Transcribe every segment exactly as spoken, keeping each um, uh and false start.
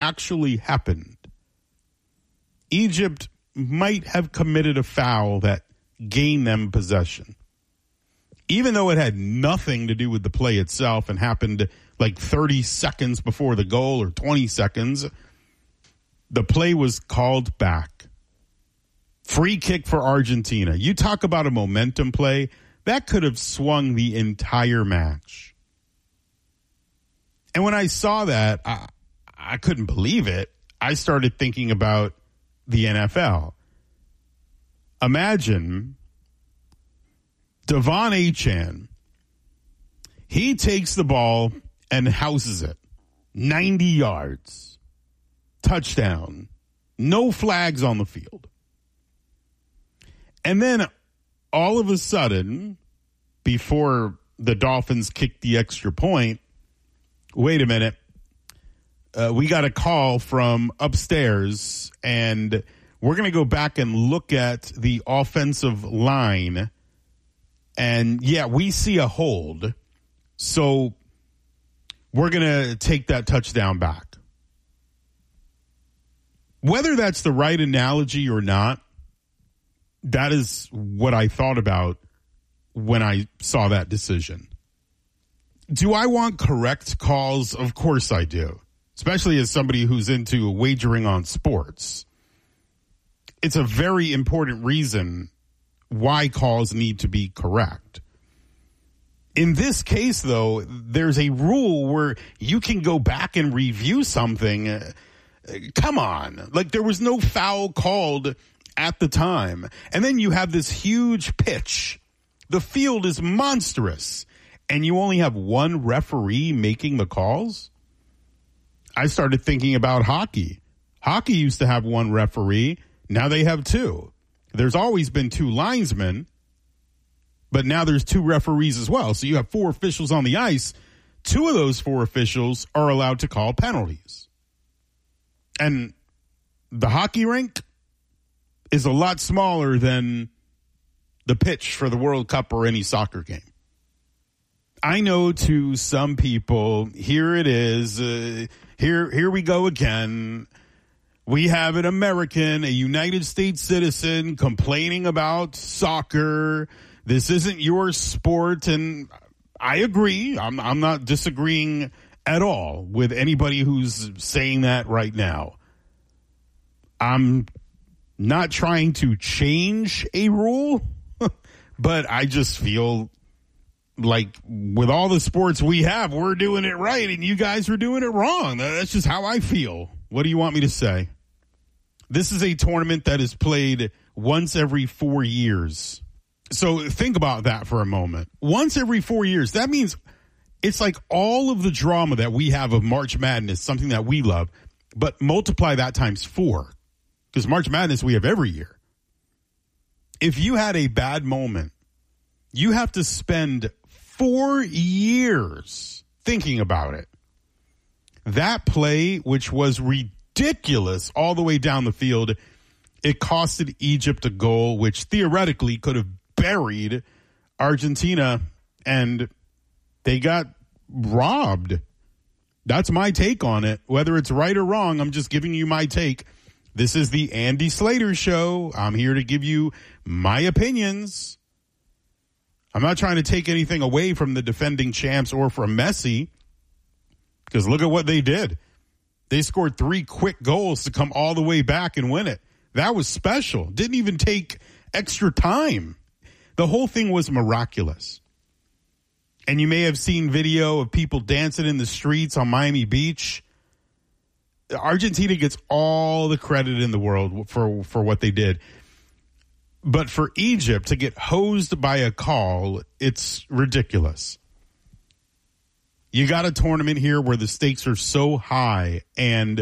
actually happened, Egypt might have committed a foul that gained them possession. Even though it had nothing to do with the play itself and happened like thirty seconds before the goal or twenty seconds, the play was called back. Free kick for Argentina. You talk about a momentum play. That could have swung the entire match. And when I saw that, I, I couldn't believe it. I started thinking about the N F L. Imagine Devon Achane. He takes the ball and houses it. ninety yards. Touchdown. No flags on the field. And then all of a sudden, before the Dolphins kicked the extra point, wait a minute. Uh, we got a call from upstairs, and we're going to go back and look at the offensive line. And, yeah, we see a hold. So we're going to take that touchdown back. Whether that's the right analogy or not, that is what I thought about when I saw that decision. Do I want correct calls? Of course I do, especially as somebody who's into wagering on sports. It's a very important reason why calls need to be correct. In this case, though, there's a rule where you can go back and review something. Uh, come on. Like, there was no foul called at the time. And then you have this huge pitch. The field is monstrous. And you only have one referee making the calls? I started thinking about hockey. Hockey used to have one referee. Now they have two. There's always been two linesmen, but now there's two referees as well. So you have four officials on the ice. Two of those four officials are allowed to call penalties. And the hockey rink is a lot smaller than the pitch for the World Cup or any soccer game. I know to some people, here it is, uh, here, here we go again. We have an American, a United States citizen, complaining about soccer. This isn't your sport, and I agree. I'm, I'm not disagreeing at all with anybody who's saying that right now. I'm not trying to change a rule, but I just feel like with all the sports we have, we're doing it right, and you guys are doing it wrong. That's just how I feel. What do you want me to say? This is a tournament that is played once every four years. So think about that for a moment. Once every four years, that means it's like all of the drama that we have of March Madness, something that we love, but multiply that times four. Because March Madness we have every year. If you had a bad moment, you have to spend four years thinking about it. That play, which was ridiculous all the way down the field, it costed Egypt a goal, which theoretically could have buried Argentina, and they got robbed. That's my take on it. Whether it's right or wrong, I'm just giving you my take. This is the Andy Slater Show. I'm here to give you my opinions. I'm not trying to take anything away from the defending champs or from Messi, because look at what they did. They scored three quick goals to come all the way back and win it. That was special. Didn't even take extra time. The whole thing was miraculous. And you may have seen video of people dancing in the streets on Miami Beach. Argentina gets all the credit in the world for, for what they did. But for Egypt to get hosed by a call, it's ridiculous. You got a tournament here where the stakes are so high, and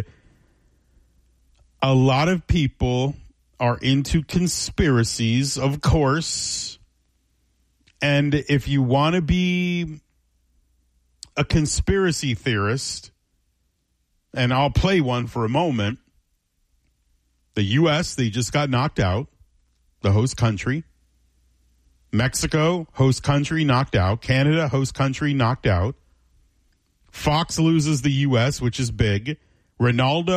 a lot of people are into conspiracies, of course. And if you want to be a conspiracy theorist, and I'll play one for a moment, the U S, they just got knocked out, the host country. Mexico, host country, knocked out. Canada, host country, knocked out. Fox loses the U S, which is big. Ronaldo